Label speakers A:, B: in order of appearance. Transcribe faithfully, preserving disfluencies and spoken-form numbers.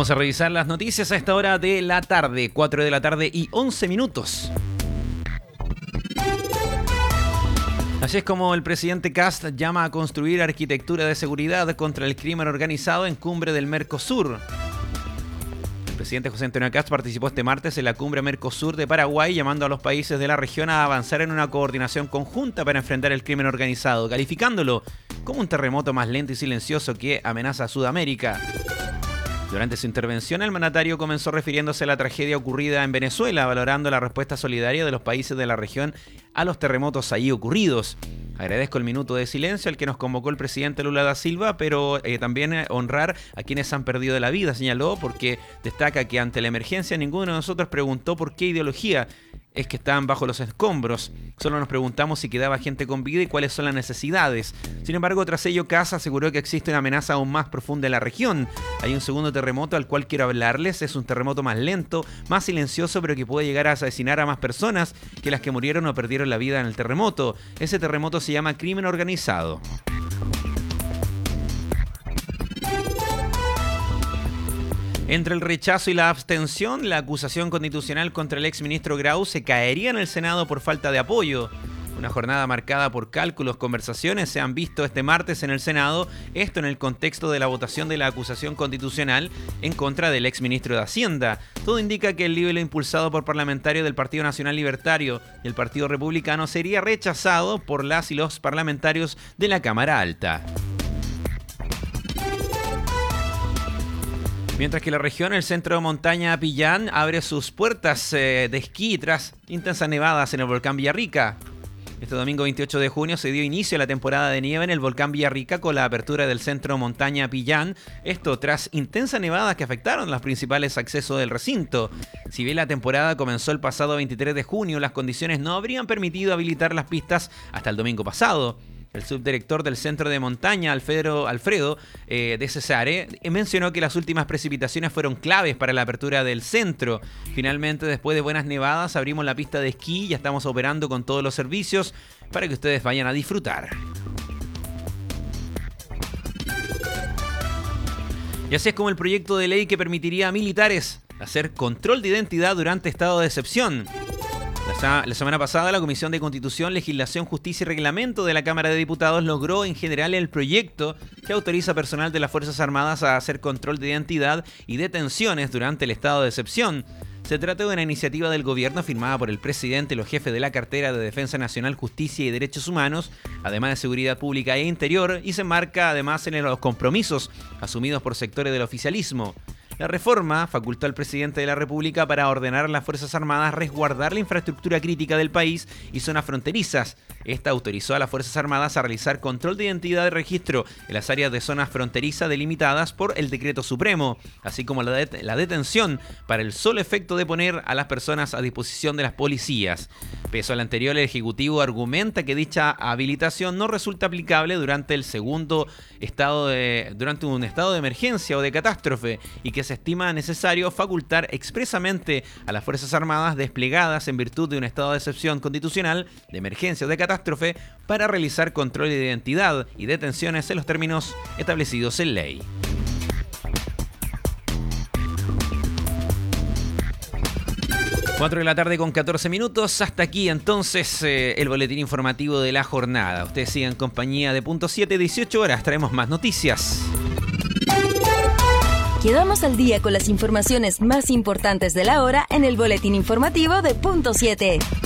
A: Vamos a revisar las noticias a esta hora de la tarde, cuatro de la tarde y once minutos. Así es como el presidente Kast llama a construir arquitectura de seguridad contra el crimen organizado en cumbre del Mercosur. El presidente José Antonio Kast participó este martes en la cumbre Mercosur de Paraguay, llamando a los países de la región a avanzar en una coordinación conjunta para enfrentar el crimen organizado, calificándolo como un terremoto más lento y silencioso que amenaza a Sudamérica. Durante su intervención, el mandatario comenzó refiriéndose a la tragedia ocurrida en Venezuela, valorando la respuesta solidaria de los países de la región a los terremotos allí ocurridos. Agradezco el minuto de silencio al que nos convocó el presidente Lula da Silva, pero eh, también eh, honrar a quienes han perdido la vida, señaló, porque destaca que ante la emergencia ninguno de nosotros preguntó por qué ideología es que estaban bajo los escombros. Solo nos preguntamos si quedaba gente con vida y cuáles son las necesidades. Sin embargo, tras ello, Kast aseguró que existe una amenaza aún más profunda en la región. Hay un segundo terremoto al cual quiero hablarles. Es un terremoto más lento, más silencioso, pero que puede llegar a asesinar a más personas que las que murieron o perdieron la vida en el terremoto. Ese terremoto se llama crimen organizado. Entre el rechazo y la abstención, la acusación constitucional contra el exministro Grau se caería en el Senado por falta de apoyo. Una jornada marcada por cálculos, conversaciones se han visto este martes en el Senado, esto en el contexto de la votación de la acusación constitucional en contra del exministro de Hacienda. Todo indica que el libelo impulsado por parlamentarios del Partido Nacional Libertario y el Partido Republicano sería rechazado por las y los parlamentarios de la Cámara Alta. Mientras que la región, el centro de montaña Pillán, abre sus puertas eh, de esquí tras intensas nevadas en el volcán Villarrica. Este domingo veintiocho de junio se dio inicio a la temporada de nieve en el volcán Villarrica con la apertura del centro montaña Pillán. Esto tras intensas nevadas que afectaron los principales accesos del recinto. Si bien la temporada comenzó el pasado veintitrés de junio, las condiciones no habrían permitido habilitar las pistas hasta el domingo pasado. El subdirector del centro de montaña, Alfredo, Alfredo eh, de Cesare, mencionó que las últimas precipitaciones fueron claves para la apertura del centro. Finalmente, después de buenas nevadas, abrimos la pista de esquí y ya estamos operando con todos los servicios para que ustedes vayan a disfrutar. Y así es como el proyecto de ley que permitiría a militares hacer control de identidad durante estado de excepción. La semana pasada, la Comisión de Constitución, Legislación, Justicia y Reglamento de la Cámara de Diputados logró en general el proyecto que autoriza a personal de las Fuerzas Armadas a hacer control de identidad y detenciones durante el estado de excepción. Se trata de una iniciativa del gobierno firmada por el presidente y los jefes de la cartera de Defensa Nacional, Justicia y Derechos Humanos, además de Seguridad Pública e Interior, y se enmarca además en los compromisos asumidos por sectores del oficialismo. La reforma facultó al presidente de la República para ordenar a las Fuerzas Armadas resguardar la infraestructura crítica del país y zonas fronterizas. Esta autorizó a las Fuerzas Armadas a realizar control de identidad y registro en las áreas de zonas fronterizas delimitadas por el Decreto Supremo, así como la, det- la detención para el solo efecto de poner a las personas a disposición de las policías. Pese al anterior, el Ejecutivo argumenta que dicha habilitación no resulta aplicable durante el segundo estado de, durante un estado de emergencia o de catástrofe y que se estima necesario facultar expresamente a las Fuerzas Armadas desplegadas en virtud de un estado de excepción constitucional, de emergencia o de catástrofe para realizar control de identidad y detenciones en los términos establecidos en ley. cuatro de la tarde con catorce minutos. Hasta aquí entonces eh, el boletín informativo de la jornada. Ustedes sigan en compañía de Punto siete, dieciocho horas. Traemos más noticias.
B: Quedamos al día con las informaciones más importantes de la hora en el boletín informativo de Punto siete.